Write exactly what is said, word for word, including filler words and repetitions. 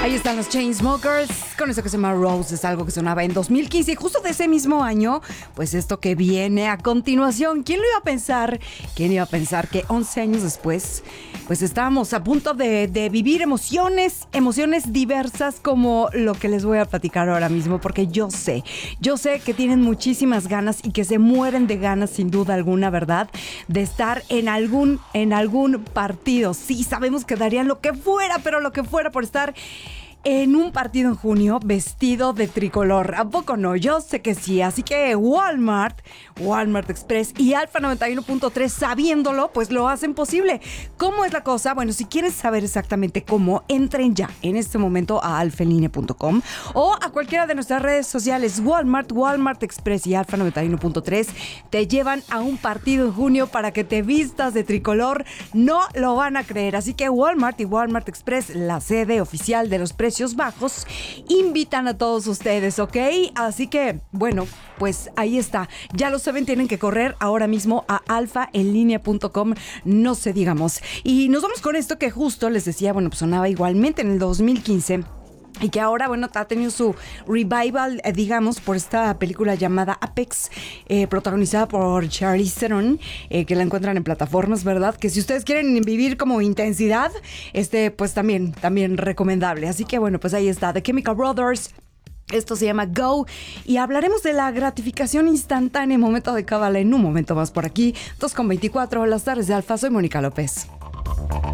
Ahí están los Chainsmokers con eso que se llama Rose, es algo que sonaba en dos mil quince y justo de ese mismo año, pues esto que viene a continuación. ¿Quién lo iba a pensar? ¿Quién iba a pensar que once años después, pues estábamos a punto de, de vivir emociones, emociones diversas como lo que les voy a platicar ahora mismo? Porque yo sé, yo sé que tienen muchísimas ganas y que se mueren de ganas, sin duda alguna, ¿verdad? De estar en algún, en algún partido. Sí, sabemos que darían lo que fuera, pero lo que fuera por estar en un partido en junio vestido de tricolor. ¿A poco no? Yo sé que sí. Así que Walmart, Walmart Express y Alfa noventa y uno punto tres, sabiéndolo, pues lo hacen posible. ¿Cómo es la cosa? Bueno, si quieres saber exactamente cómo, entren ya en este momento a alfa en línea punto com o a cualquiera de nuestras redes sociales. Walmart, Walmart Express y Alfa noventa y uno punto tres te llevan a un partido en junio para que te vistas de tricolor. No lo van a creer. Así que Walmart y Walmart Express, la sede oficial de los precios bajos, invitan a todos ustedes, ¿ok? Así que, bueno, pues ahí está. Ya lo saben, tienen que correr ahora mismo a alfa en línea punto com, no se digamos. Y nos vamos con esto que justo les decía, bueno, pues sonaba igualmente en el dos mil quince. Y que ahora, bueno, ha tenido su revival, eh, digamos, por esta película llamada Apex, eh, protagonizada por Charlize Theron, eh, que la encuentran en plataformas, ¿verdad? Que si ustedes quieren vivir como intensidad, este, pues también, también recomendable. Así que, bueno, pues ahí está, The Chemical Brothers. Esto se llama Go y hablaremos de la gratificación instantánea en momento de cábala en un momento más por aquí. dos con veinticuatro, las tardes de Alfa. Soy Mónica López.